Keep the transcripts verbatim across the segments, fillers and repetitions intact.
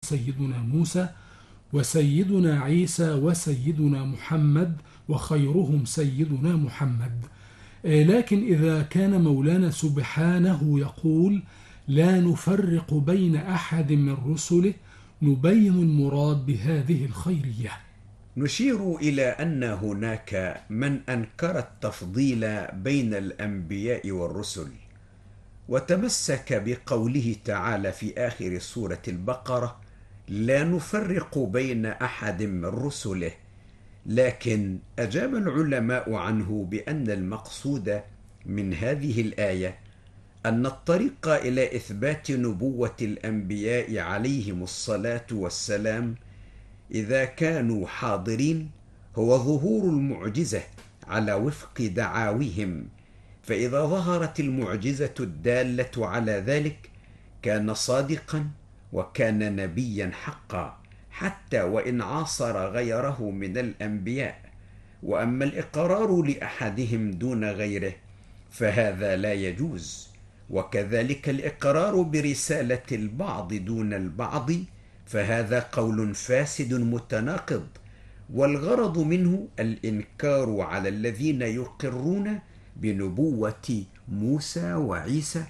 سيدنا موسى، وسيدنا عيسى وسيدنا محمد، وخيرهم سيدنا محمد. لكن إذا كان مولانا سبحانه يقول لا نفرق بين أحد من رسله، نبين المراد بهذه الخيرية. نشير إلى أن هناك من أنكر التفضيل بين الأنبياء والرسل، وتمسك بقوله تعالى في آخر سورة البقرة لا نفرق بين أحد من رسله، لكن أجاب العلماء عنه بأن المقصود من هذه الآية أن الطريق إلى إثبات نبوة الأنبياء عليهم الصلاة والسلام إذا كانوا حاضرين هو ظهور المعجزة على وفق دعاويهم، فإذا ظهرت المعجزة الدالة على ذلك كان صادقا وكان نبيا حقا، حتى وإن عاصر غيره من الأنبياء. وأما الإقرار لأحدهم دون غيره فهذا لا يجوز، وكذلك الإقرار برسالة البعض دون البعض فهذا قول فاسد متناقض، والغرض منه الإنكار على الذين يقرون بنبوة موسى وعيسى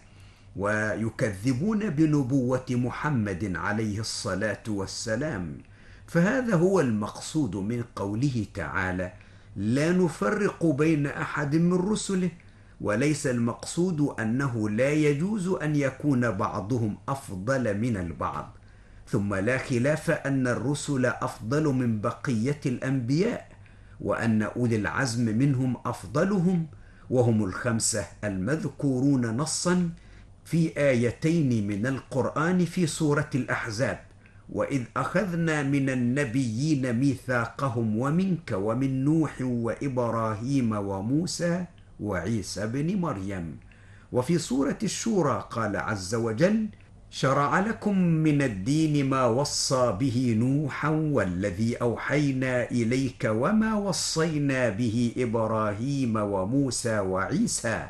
ويكذبون بنبوة محمد عليه الصلاة والسلام. فهذا هو المقصود من قوله تعالى لا نفرق بين أحد من رسله، وليس المقصود أنه لا يجوز أن يكون بعضهم أفضل من البعض. ثم لا خلاف أن الرسل أفضل من بقية الأنبياء، وأن أولي العزم منهم أفضلهم، وهم الخمسة المذكورون نصا في آيتين من القرآن في سورة الأحزاب: وإذ أخذنا من النبيين ميثاقهم ومنك ومن نوح وإبراهيم وموسى وعيسى بن مريم. وفي سورة الشورى قال عز وجل: شرع لكم من الدين ما وصى به نوحا والذي أوحينا إليك وما وصينا به إبراهيم وموسى وعيسى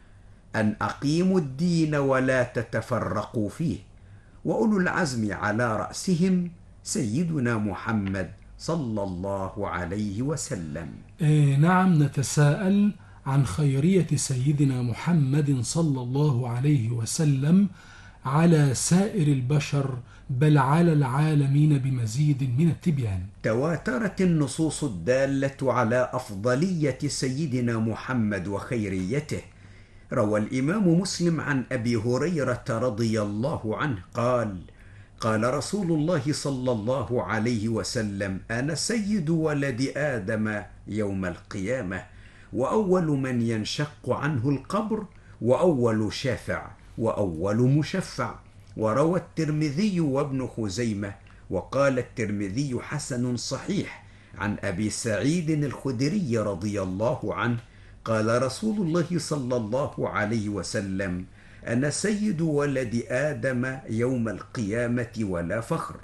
أن أقيموا الدين ولا تتفرقوا فيه، وأولو العزم على رأسهم سيدنا محمد صلى الله عليه وسلم. إيه نعم، نتساءل عن خيرية سيدنا محمد صلى الله عليه وسلم على سائر البشر، بل على العالمين بمزيد من التبيان. تواترت النصوص الدالة على أفضلية سيدنا محمد وخيريته. روى الإمام مسلم عن أبي هريرة رضي الله عنه قال: قال رسول الله صلى الله عليه وسلم: أنا سيد ولد آدم يوم القيامة، وأول من ينشق عنه القبر، وأول شافع، وأول مشفع. وروى الترمذي وابن خزيمة وقال الترمذي حسن صحيح عن أبي سعيد الخدري رضي الله عنه قال رسول الله صلى الله عليه وسلم: أنا سيد ولد آدم يوم القيامة ولا فخر،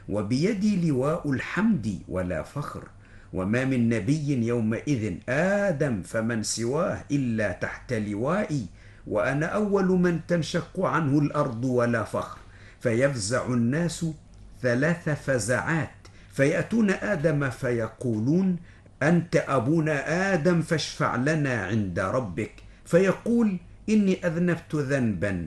وبيدي لواء الحمد ولا فخر، وما من نبي يومئذ آدم فمن سواه إلا تحت لوائي، وأنا أول من تنشق عنه الأرض ولا فخر. فيفزع الناس ثلاث فزعات، فيأتون آدم فيقولون: أنت أبونا آدم فاشفع لنا عند ربك. فيقول: إني أذنبت ذنبا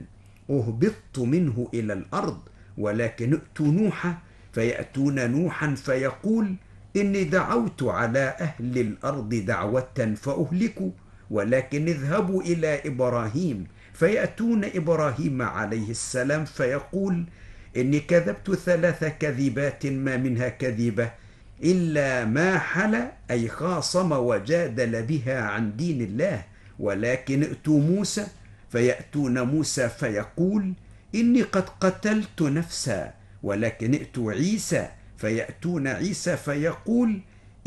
أهبطت منه إلى الأرض، ولكن ائتوا نوحا. فيأتون نوحا فيقول: إني دعوت على أهل الأرض دعوة فأهلكوا، ولكن اذهبوا إلى إبراهيم. فيأتون إبراهيم عليه السلام فيقول: إني كذبت ثلاث كذبات ما منها كذبة إلا ما حل، أي خاصم وجادل بها عن دين الله، ولكن ائتوا موسى. فيأتون موسى فيقول: إني قد قتلت نفسا، ولكن ائتوا عيسى. فيأتون عيسى فيقول: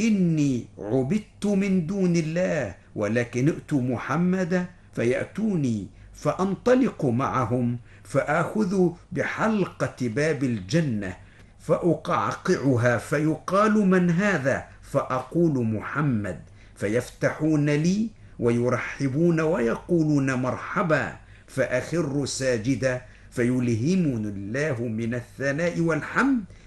إني عبدت من دون الله، ولكن ائتوا محمدا. فيأتوني فأنطلق معهم فآخذ بحلقة باب الجنة فأقعقعها، فيقال: من هذا؟ فأقول: محمد. فيفتحون لي ويرحبون ويقولون: مرحبا. فأخر ساجدا، فيلهمني الله من الثناء والحمد